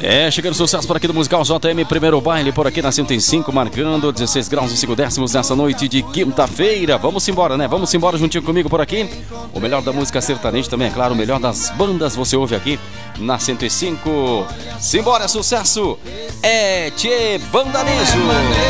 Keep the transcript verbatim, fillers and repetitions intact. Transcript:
É, chegando sucesso por aqui do Musical J M, primeiro baile por aqui na cento e cinco, marcando dezesseis graus e cinco décimos nessa noite de quinta-feira. Vamos embora, né? Vamos embora juntinho comigo por aqui. O melhor da música sertaneja também, é claro, o melhor das bandas você ouve aqui na cento e cinco. Simbora, sucesso! É Tchê Bandanejo!